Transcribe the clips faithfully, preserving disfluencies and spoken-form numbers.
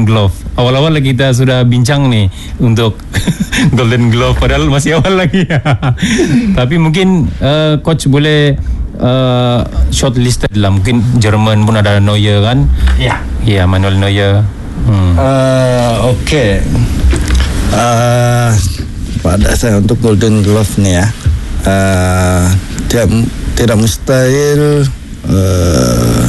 Glove. Awal-awal kita sudah bincang nih untuk Golden Glove, padahal masih awal lagi. Tapi mungkin uh, coach boleh uh, shortlisted lah. Mungkin Jerman pun ada Neuer kan? Ya. Ya, Manuel Neuer. Hmm. Uh, Okey. Uh, pada saya untuk Golden Glove ni ya, uh, tidak tidak mustahil uh,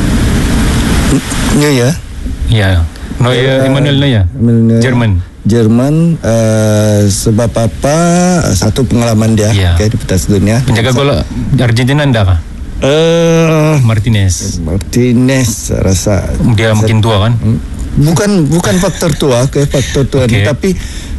Neuer. Ya, Neuer, uh, Emmanuel Neuer, Jerman. Jerman uh, sebab apa? Satu pengalaman dia, ya. Okay, di pentas dunia. Penjaga gol Argentina anda kah? Uh, Martinez. Martinez rasa dia makin tua kan? Bukan bukan faktor tua, okay, faktor tua okay. Ni, tapi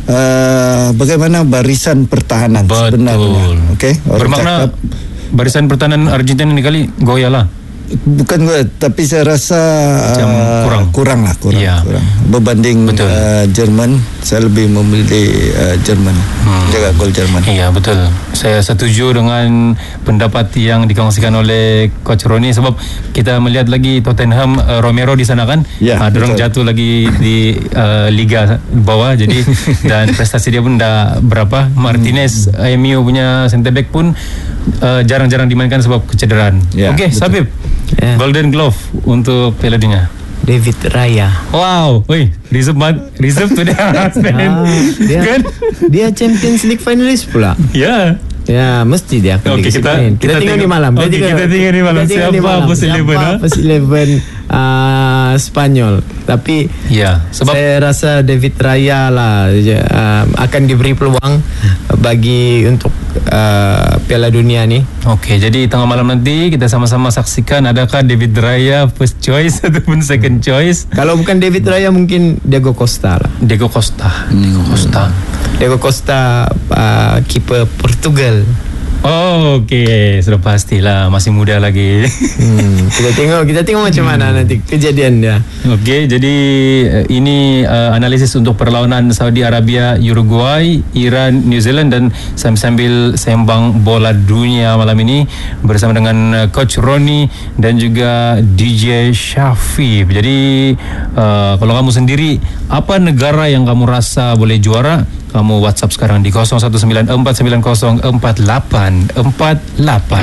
uh, bagaimana barisan pertahanan betul. Sebenarnya, okay? Bermakna cakap, barisan pertahanan Argentina ni kali goyah lah. Bukan gue, tapi saya rasa uh, kurang, kurang lah, kurang, ya. kurang. Berbanding uh, Jerman, saya lebih memilih uh, Jerman, hmm. jaga gol Jerman. Iya betul. Saya setuju dengan pendapat yang dikongsikan oleh Coach Roni, sebab kita melihat lagi Tottenham, uh, Romero di sana kan, ya, uh, dorang jatuh lagi di uh, liga bawah, jadi dan prestasi dia pun dah berapa. Martinez, hmm. M U punya centre back pun uh, jarang-jarang dimainkan sebab kecederaan. Ya, Okey, Sabib. Yeah. Golden Glove untuk Piala Dunia. David Raya. Wow, woi, reserve banget, reserve tu dia. ah, dia, kan? Dia Champions League finalist pula. Ya. Yeah. Ya, mesti dia akan okay, kita, kita, kita tengok di malam. Okay, kita, kita tengok di malam. Siapa first eleven? Siapa first eleven uh, Spanyol. Tapi ya, sebab saya rasa David Raya lah uh, akan diberi peluang bagi untuk uh, Piala Dunia ni. Okey, jadi tengah malam nanti kita sama-sama saksikan adakah David Raya first choice ataupun second choice. Kalau bukan David Raya mungkin Diego Costa lah. Diego Costa. Hmm. Diego Costa. Diego Costa uh, keeper Portugal. Oh, okey, sudah pastilah, masih muda lagi. Hmm, kita tengok, kita tengok macam mana hmm. nanti kejadian dia. Okey, jadi uh, ini uh, analisis untuk perlawanan Saudi Arabia, Uruguay, Iran, New Zealand, dan sambil sembang bola dunia malam ini bersama dengan uh, Coach Roni dan juga D J Syafif. Jadi uh, kalau kamu sendiri, apa negara yang kamu rasa boleh juara? Kamu WhatsApp sekarang di kosong satu sembilan empat sembilan kosong empat lapan empat lapan.